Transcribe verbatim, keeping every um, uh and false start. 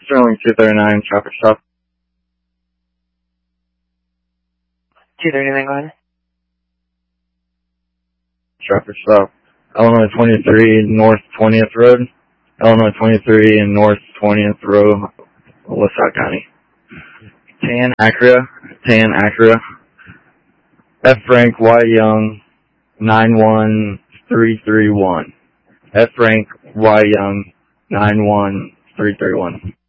Sterling two thirty-nine, traffic stop. two thirty-nine, go ahead. Traffic stop. Illinois twenty-three, North twentieth Road. Illinois twenty-three and North twentieth Road, LaSalle County. Tan Acura, Tan Acura. F. Frank Y. Young, nine one three three one. F. Frank Y. Young, nine one three three one.